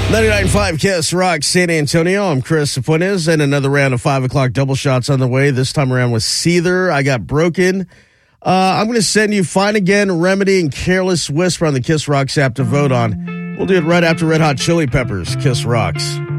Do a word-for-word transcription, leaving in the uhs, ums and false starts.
ninety-nine point five Kiss Rock San Antonio. I'm Chris Fuentes, and another round of five o'clock double shots on the way. This time around with Seether. I Got Broken. Uh, I'm going to send you Fine Again, Remedy, and Careless Whisper on the Kiss Rocks app to vote on. We'll do it right after Red Hot Chili Peppers. Kiss Rocks.